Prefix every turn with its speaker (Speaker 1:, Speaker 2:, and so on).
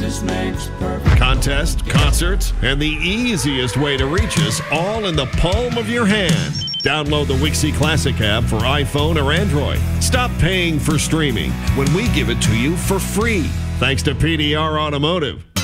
Speaker 1: practice makes perfect.
Speaker 2: Contests, concerts, and the easiest way to reach us all in the palm of your hand. Download the Wixie Classic app for iPhone or Android. Stop paying for streaming when we give it to you for free. Thanks to PDR Automotive.